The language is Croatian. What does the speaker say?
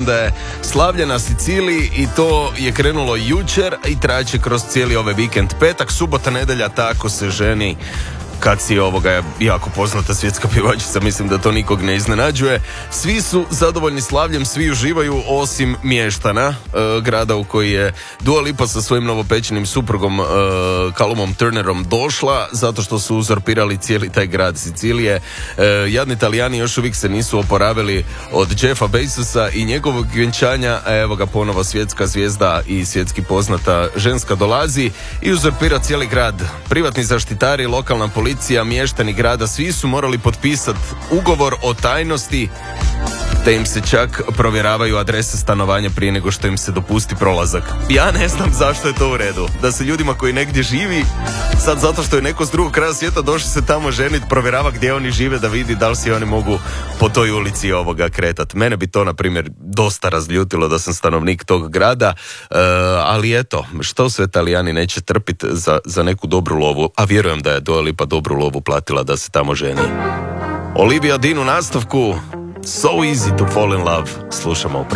da je slavlje na Siciliji i to je krenulo jučer i traće kroz cijeli ovaj vikend. Petak, subota, nedjelja, tako se ženi. Kad si jako poznata svjetska pjevačica, mislim da to nikog ne iznenađuje. Svi su zadovoljni slavljem, svi uživaju osim mještana grada u koji je Dua Lipa sa svojim novopečenim suprugom Callumom Turnerom došla, zato što su uzurpirali cijeli taj grad Sicilije. Jadni Talijani još uvijek se nisu oporavili od Jeffa Bezosa i njegovog vjenčanja, a evo ga ponovo svjetska zvijezda i svjetski poznata ženska dolazi i uzurpira cijeli grad. Privatni zaštitari, lokalna policija, mještani grada, svi su morali potpisati ugovor o tajnosti, te im se čak provjeravaju adrese stanovanja prije nego što im se dopusti prolazak. Ja ne znam zašto je to u redu. Da se ljudima koji negdje živi, sad zato što je neko s drugog kraja svijeta došli se tamo ženiti, provjerava gdje oni žive da vidi da li si oni mogu po toj ulici kretati. Mene bi to, na primjer, dosta razljutilo da sam stanovnik tog grada, ali eto, što sve Talijani neće trpiti za neku dobru lovu, a vjerujem da je Dua Lipa dobru lovu platila da se tamo ženi. Olivia Dean u nastavku, So Easy to Fall in Love, slušamo upravo.